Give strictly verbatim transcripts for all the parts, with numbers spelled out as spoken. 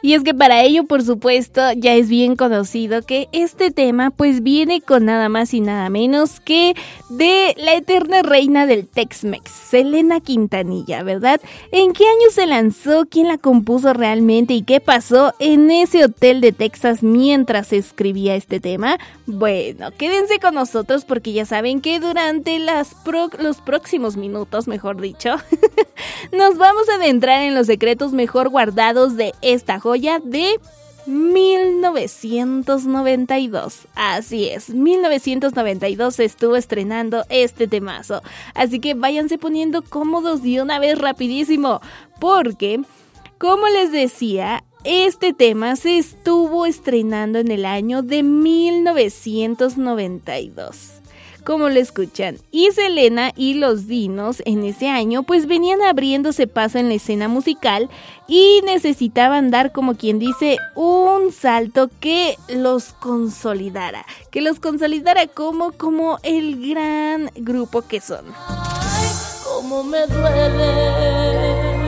Y es que para ello, por supuesto, ya es bien conocido que este tema pues viene con nada más y nada menos que de la eterna reina del Tex-Mex, Selena Quintanilla, ¿verdad? ¿En qué año se lanzó? ¿Quién la compuso realmente? ¿Y qué pasó en ese hotel de Texas mientras se escribía este tema? Bueno, quédense con nosotros porque ya saben que durante las pro- los próximos minutos, mejor dicho, nos vamos a adentrar en los secretos mejor guardados de esta joya de mil novecientos noventa y dos. Así es, mil novecientos noventa y dos se estuvo estrenando este temazo. Así que váyanse poniendo cómodos de una vez rapidísimo, porque, como les decía, este tema se estuvo estrenando en el año de mil novecientos noventa y dos. Como lo escuchan, y Selena y los Dinos en ese año pues venían abriéndose paso en la escena musical y necesitaban dar, como quien dice, un salto que los consolidara, que los consolidara como, como el gran grupo que son. Ay, cómo me duele.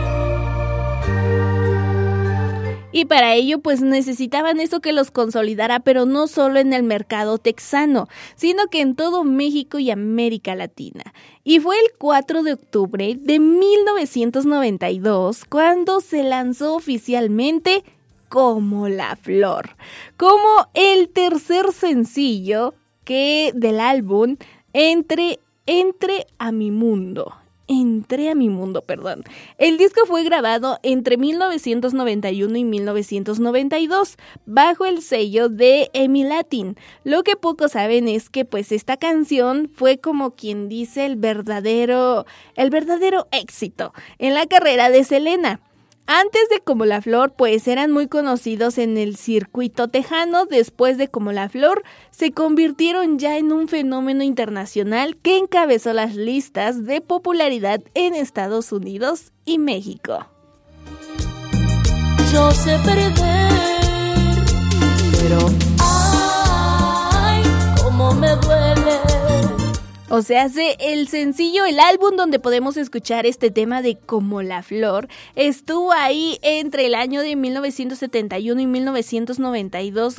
Y para ello pues necesitaban eso que los consolidara, pero no solo en el mercado texano, sino que en todo México y América Latina. Y fue el cuatro de octubre de mil novecientos noventa y dos cuando se lanzó oficialmente Como la Flor, como el tercer sencillo que del álbum Entre, Entre a mi mundo. Entré a mi mundo, perdón. El disco fue grabado entre mil novecientos noventa y uno y mil novecientos noventa y dos bajo el sello de EMI Latin. Lo que pocos saben es que pues esta canción fue, como quien dice, el verdadero, el verdadero éxito en la carrera de Selena. Antes de Como la Flor, pues eran muy conocidos en el circuito tejano. Después de Como la Flor, se convirtieron ya en un fenómeno internacional que encabezó las listas de popularidad en Estados Unidos y México. Yo sé perder, pero ay, cómo me duele. O sea, el sencillo, el álbum donde podemos escuchar este tema de Como la Flor, estuvo ahí entre el año de mil novecientos setenta y uno y mil novecientos noventa y dos